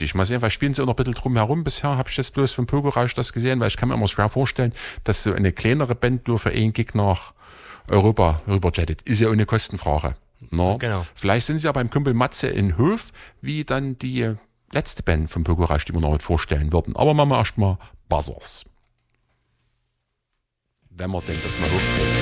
ich. Mal sehen, weil spielen sie auch noch ein bisschen drum herum. Bisher habe ich das bloß vom Pokerrausch das gesehen, weil ich kann mir immer schwer vorstellen, dass so eine kleinere Band nur für einen Gig nach Europa rüberjettet. Ist ja ohne Kostenfrage. No? Genau. Vielleicht sind sie ja beim Kumpel Matze in Hof, wie dann die letzte Band vom Pokerrausch, die wir noch vorstellen würden. Aber machen wir erstmal Buzzers. Wenn man denkt, dass man hochkriegt.